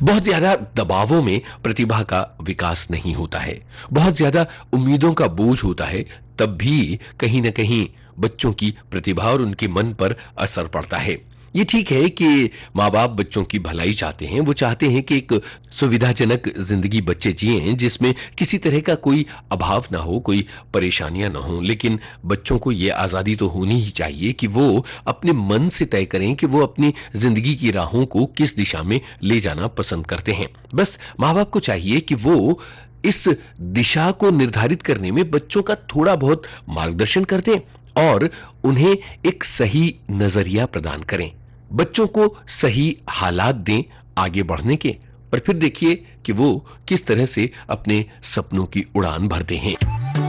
बहुत ज्यादा दबावों में प्रतिभा का विकास नहीं होता है। बहुत ज्यादा उम्मीदों का बोझ होता है, तब भी कहीं न कहीं बच्चों की प्रतिभा और उनके मन पर असर पड़ता है। ये ठीक है कि माँ-बाप बच्चों की भलाई चाहते हैं, वो चाहते हैं कि एक सुविधाजनक ज़िंदगी बच्चे जिएँ जिसमें किसी तरह का कोई अभाव ना हो, कोई परेशानियाँ ना हों। लेकिन बच्चों को ये आज़ादी तो होनी ही चाहिए कि वो अपने मन से तय करें कि वो अपनी ज़िंदगी की राहों को किस दिशा में ले जाना पसंद करते हैं। बस माँ-बाप को चाहिए कि वो इस दिशा को निर्धारित करने में बच्चों का थोड़ा बहुत मार्गदर्शन कर दें और उन्हें एक सही नज़रिया प्रदान करें। बच्चों को सही हालात दें आगे बढ़ने के, और फिर देखिए कि वो किस तरह से अपने सपनों की उड़ान भरते हैं।